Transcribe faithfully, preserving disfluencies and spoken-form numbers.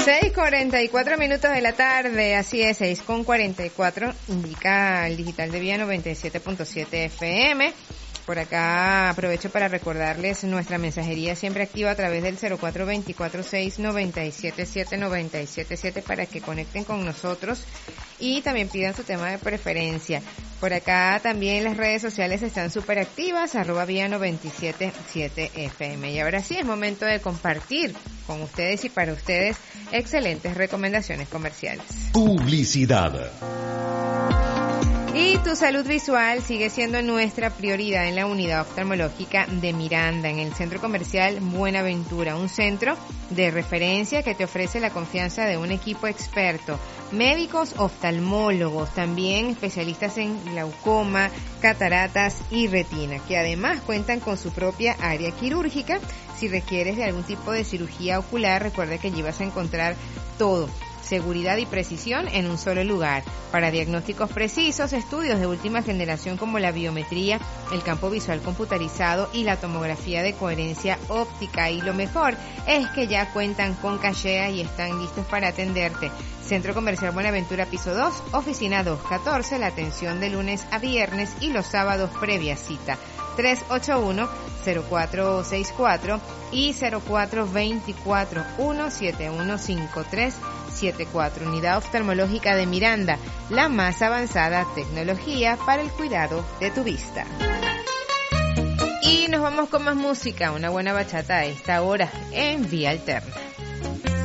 seis cuarenta y cuatro minutos de la tarde, así es, seis con cuarenta y cuatro, indica el digital de Vía noventa y siete punto siete F M. Por acá aprovecho para recordarles nuestra mensajería siempre activa a través del cero cuatro dos cuatro seis nueve siete siete nueve siete siete para que conecten con nosotros y también pidan su tema de preferencia. Por acá también las redes sociales están súper activas, arroba Vía noventa y siete punto siete F M. Y ahora sí es momento de compartir con ustedes y para ustedes excelentes recomendaciones comerciales. Publicidad. Y tu salud visual sigue siendo nuestra prioridad en la unidad oftalmológica de Miranda, en el Centro Comercial Buenaventura, un centro de referencia que te ofrece la confianza de un equipo experto, médicos oftalmólogos, también especialistas en glaucoma, cataratas y retina, que además cuentan con su propia área quirúrgica. Si requieres de algún tipo de cirugía ocular, recuerda que allí vas a encontrar todo. Seguridad y precisión en un solo lugar. Para diagnósticos precisos, estudios de última generación como la biometría, el campo visual computarizado y la tomografía de coherencia óptica. Y lo mejor es que ya cuentan con cachea y están listos para atenderte. Centro Comercial Buenaventura, piso dos, oficina doscientos catorce, la atención de lunes a viernes y los sábados previa cita. tres ocho uno, cero cuatro seis cuatro y cero cuatro dos cuatro, uno siete uno cinco tres siete cuatro. Unidad Oftalmológica de Miranda, la más avanzada tecnología para el cuidado de tu vista. Y nos vamos con más música, una buena bachata a esta hora en Vía Alterna.